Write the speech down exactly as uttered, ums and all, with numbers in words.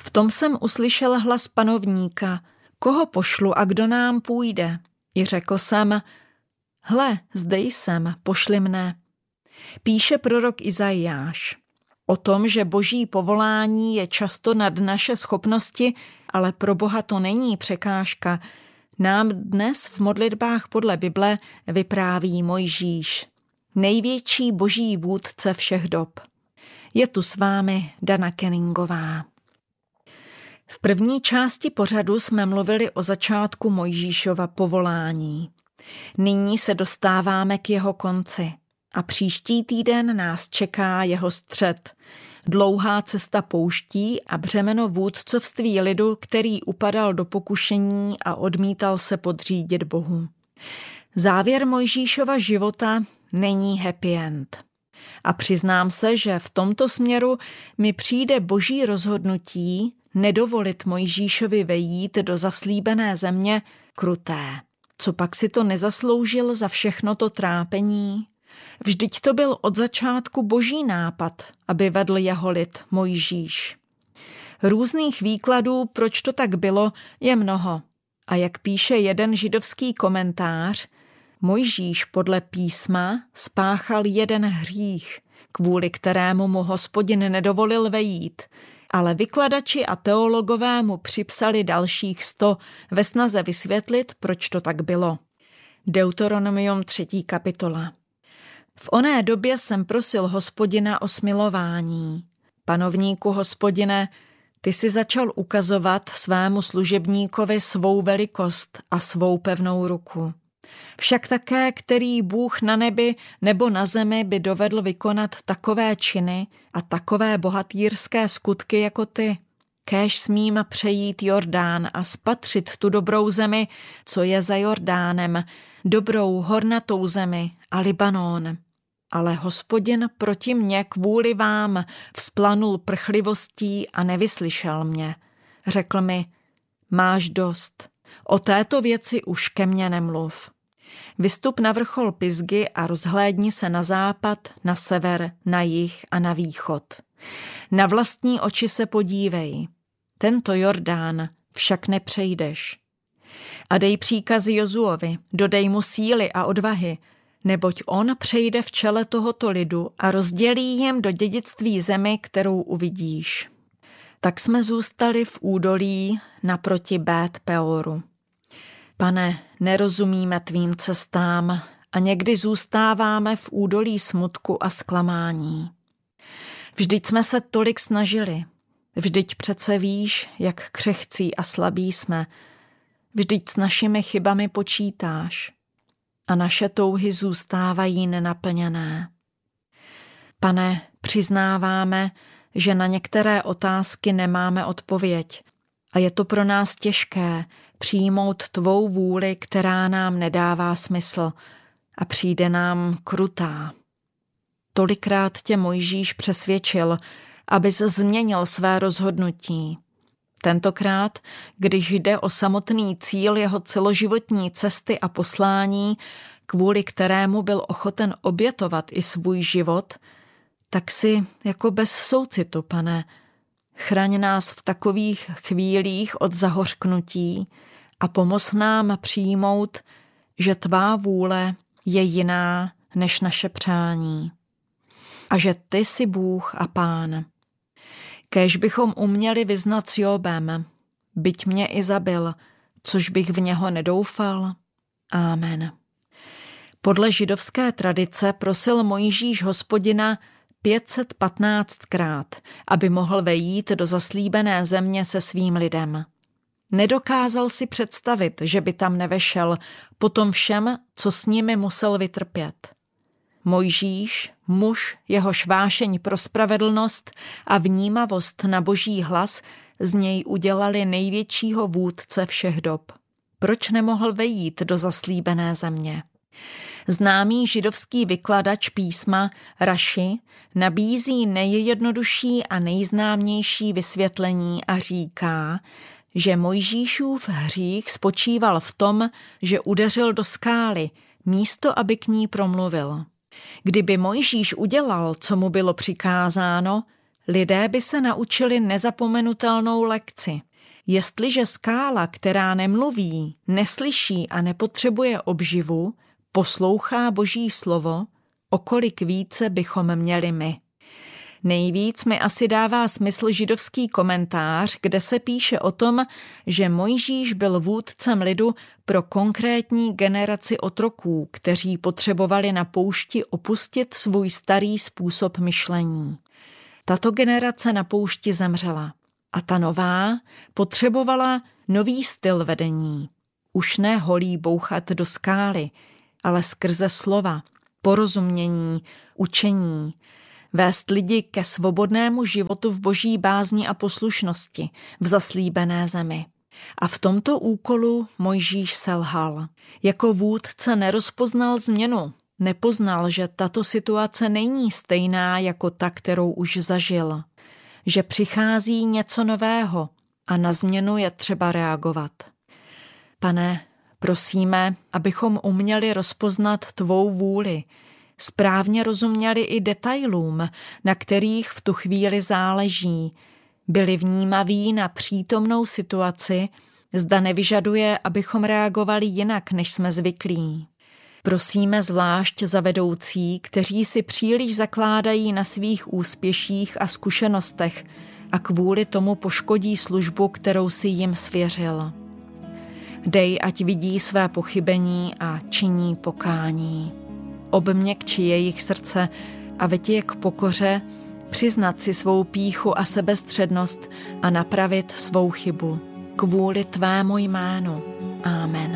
V tom jsem uslyšel hlas panovníka, koho pošlu a kdo nám půjde. I řekl jsem, hle, zde jsem, pošli mne. Píše prorok Izajáš o tom, že boží povolání je často nad naše schopnosti, ale pro Boha to není překážka. Nám dnes v modlitbách podle Bible vypráví Mojžíš, největší boží vůdce všech dob. Je tu s vámi Dana Kenningová. V první části pořadu jsme mluvili o začátku Mojžíšova povolání. Nyní se dostáváme k jeho konci a příští týden nás čeká jeho střed. Dlouhá cesta pouští a břemeno vůdcovství lidu, který upadal do pokušení a odmítal se podřídit Bohu. Závěr Mojžíšova života není happy end. A přiznám se, že v tomto směru mi přijde boží rozhodnutí nedovolit Mojžíšovi vejít do zaslíbené země kruté. Co pak si to nezasloužil za všechno to trápení? Vždyť to byl od začátku boží nápad, aby vedl jeho lid Mojžíš. Různých výkladů, proč to tak bylo, je mnoho. A jak píše jeden židovský komentář, Mojžíš podle písma spáchal jeden hřích, kvůli kterému mu Hospodin nedovolil vejít, ale vykladači a teologové mu připsali dalších sto ve snaze vysvětlit, proč to tak bylo. Deuteronomium třetí kapitola. V oné době jsem prosil Hospodina o smilování. Panovníku Hospodine, ty si začal ukazovat svému služebníkovi svou velikost a svou pevnou ruku. Však také, který Bůh na nebi nebo na zemi by dovedl vykonat takové činy a takové bohatýrské skutky jako ty. Kéž smím přejít Jordán a spatřit tu dobrou zemi, co je za Jordánem, dobrou hornatou zemi a Libanon. Ale Hospodin proti mně kvůli vám vzplanul prchlivostí a nevyslyšel mě. Řekl mi, máš dost, o této věci už ke mně nemluv. Vystup na vrchol Pisgy a rozhlédni se na západ, na sever, na jih a na východ. Na vlastní oči se podívej. Tento Jordán však nepřejdeš. A dej příkazy Jozuovi, dodej mu síly a odvahy, neboť on přejde v čele tohoto lidu a rozdělí jim do dědictví zemi, kterou uvidíš. Tak jsme zůstali v údolí naproti Bét Peoru. Pane, nerozumíme tvým cestám a někdy zůstáváme v údolí smutku a zklamání. Vždyť jsme se tolik snažili, vždyť přece víš, jak křehcí a slabí jsme, vždyť s našimi chybami počítáš a naše touhy zůstávají nenaplněné. Pane, přiznáváme, že na některé otázky nemáme odpověď a je to pro nás těžké přijmout tvou vůli, která nám nedává smysl a přijde nám krutá. Tolikrát tě Mojžíš přesvědčil, abys změnil své rozhodnutí. Tentokrát, když jde o samotný cíl jeho celoživotní cesty a poslání, kvůli kterému byl ochoten obětovat i svůj život, tak si jako bez soucitu, Pane, chraň nás v takových chvílích od zahořknutí a pomoz nám přijmout, že tvá vůle je jiná než naše přání a že ty jsi Bůh a Pán. Kéž bychom uměli vyznat s Jobem, byť mě i zabil, což bych v něho nedoufal. Amen. Podle židovské tradice prosil Mojžíš Hospodina pět set patnáctkrát, aby mohl vejít do zaslíbené země se svým lidem. Nedokázal si představit, že by tam nevešel po tom všem, co s nimi musel vytrpět. Mojžíš, muž, jehož vášeň pro spravedlnost a vnímavost na boží hlas z něj udělali největšího vůdce všech dob. Proč nemohl vejít do zaslíbené země? Známý židovský vykladač písma Raši nabízí nejjednodušší a nejznámější vysvětlení a říká, že Mojžíšův hřích spočíval v tom, že udeřil do skály, místo aby k ní promluvil. Kdyby Mojžíš udělal, co mu bylo přikázáno, lidé by se naučili nezapomenutelnou lekci. Jestliže skála, která nemluví, neslyší a nepotřebuje obživu, poslouchá Boží slovo, o kolik více bychom měli my. Nejvíc mi asi dává smysl židovský komentář, kde se píše o tom, že Mojžíš byl vůdcem lidu pro konkrétní generaci otroků, kteří potřebovali na poušti opustit svůj starý způsob myšlení. Tato generace na poušti zemřela a ta nová potřebovala nový styl vedení. Už ne holí bouchat do skály, ale skrze slova, porozumění, učení, vést lidi ke svobodnému životu v Boží bázni a poslušnosti v zaslíbené zemi. A v tomto úkolu Mojžíš selhal. Jako vůdce nerozpoznal změnu, nepoznal, že tato situace není stejná jako ta, kterou už zažil, že přichází něco nového a na změnu je třeba reagovat. Pane, prosíme, abychom uměli rozpoznat tvou vůli, správně rozuměli i detailům, na kterých v tu chvíli záleží, byli vnímaví na přítomnou situaci, zda nevyžaduje, abychom reagovali jinak, než jsme zvyklí. Prosíme zvlášť za vedoucí, kteří si příliš zakládají na svých úspěších a zkušenostech a kvůli tomu poškodí službu, kterou si jim svěřil. Dej, ať vidí své pochybení a činí pokání. Obměkči jejich srdce a veď je k pokoře, přiznat si svou pýchu a sebestřednost a napravit svou chybu. Kvůli tvému jménu. Amen.